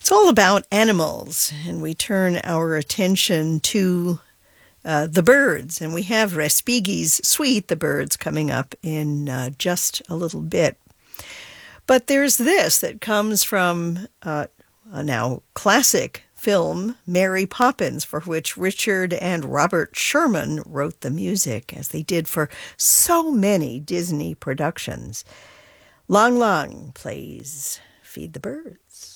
It's all about animals, and we turn our attention to the birds, and we have Respighi's Suite, The Birds, coming up in just a little bit. But there's this that comes from a now classic film, Mary Poppins, for which Richard and Robert Sherman wrote the music, as they did for so many Disney productions. Lang Lang plays Feed the Birds.